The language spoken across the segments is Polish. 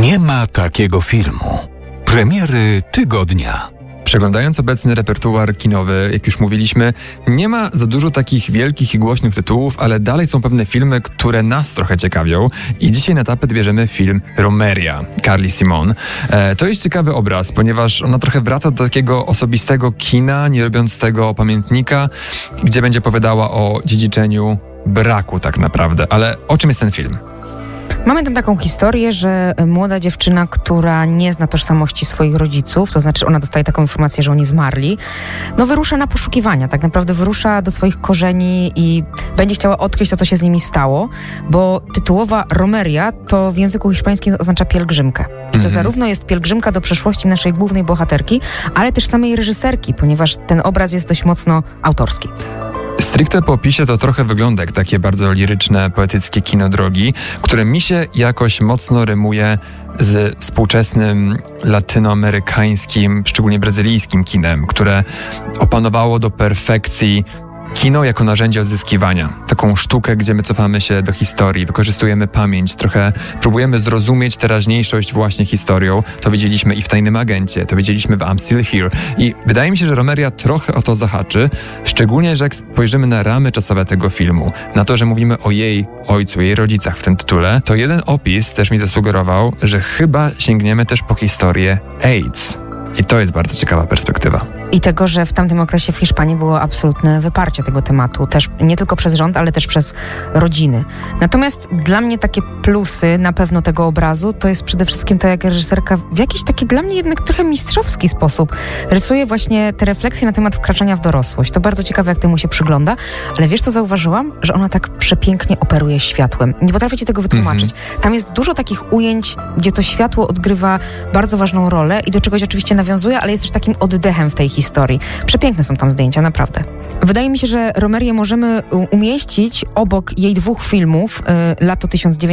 Nie ma takiego filmu. Premiery tygodnia. Przeglądając obecny repertuar kinowy, jak już mówiliśmy, nie ma za dużo takich wielkich i głośnych tytułów, ale dalej są pewne filmy, które nas trochę ciekawią. I dzisiaj na tapet bierzemy film Romeria, Carly Simon. To jest ciekawy obraz, ponieważ ona trochę wraca do takiego osobistego kina, nie robiąc z tego pamiętnika, gdzie będzie opowiadała o dziedziczeniu braku tak naprawdę. Ale o czym jest ten film? Mamy tam taką historię, że młoda dziewczyna, która nie zna tożsamości swoich rodziców, to znaczy ona dostaje taką informację, że oni zmarli, wyrusza na poszukiwania, tak naprawdę wyrusza do swoich korzeni i będzie chciała odkryć to, co się z nimi stało, bo tytułowa Romeria to w języku hiszpańskim oznacza pielgrzymkę. I to zarówno jest pielgrzymka do przeszłości naszej głównej bohaterki, ale też samej reżyserki, ponieważ ten obraz jest dość mocno autorski. Stricte po opisie to trochę wygląda jak takie bardzo liryczne, poetyckie kino drogi, które mi się jakoś mocno rymuje z współczesnym latynoamerykańskim, szczególnie brazylijskim kinem, które opanowało do perfekcji kino jako narzędzie odzyskiwania. Taką sztukę, gdzie my cofamy się do historii, wykorzystujemy pamięć, trochę próbujemy zrozumieć teraźniejszość właśnie historią. To widzieliśmy i w Tajnym Agencie, to widzieliśmy w I'm Still Here. I wydaje mi się, że Romeria trochę o to zahaczy, szczególnie, że jak spojrzymy na ramy czasowe tego filmu, na to, że mówimy o jej ojcu, jej rodzicach w tym tytule, to jeden opis też mi zasugerował, że chyba sięgniemy też po historię AIDS. I to jest bardzo ciekawa perspektywa. I tego, że w tamtym okresie w Hiszpanii było absolutne wyparcie tego tematu. Też nie tylko przez rząd, ale też przez rodziny. Natomiast dla mnie takie plusy na pewno tego obrazu to jest przede wszystkim to, jak reżyserka w jakiś taki dla mnie jednak trochę mistrzowski sposób rysuje właśnie te refleksje na temat wkraczania w dorosłość. To bardzo ciekawe, jak temu się przygląda. Ale wiesz, co zauważyłam? Że ona tak przepięknie operuje światłem. Nie potrafię ci tego wytłumaczyć. Tam jest dużo takich ujęć, gdzie to światło odgrywa bardzo ważną rolę i do czegoś oczywiście nawiązuje, ale jest też takim oddechem w tej historii. Przepiękne są tam zdjęcia, naprawdę. Wydaje mi się, że Romerię możemy umieścić obok jej dwóch filmów, Lato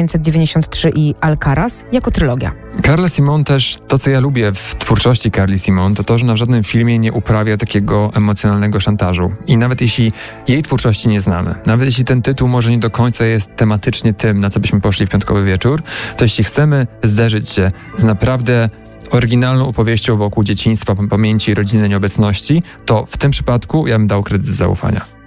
1993 i Alcaraz, jako trylogia. Carla Simon też, to co ja lubię w twórczości Carly Simon, to to, że na żadnym filmie nie uprawia takiego emocjonalnego szantażu. I nawet jeśli jej twórczości nie znamy, nawet jeśli ten tytuł może nie do końca jest tematycznie tym, na co byśmy poszli w piątkowy wieczór, to jeśli chcemy zderzyć się z naprawdę oryginalną opowieścią wokół dzieciństwa, pamięci, rodziny, nieobecności, to w tym przypadku ja bym dał kredyt zaufania.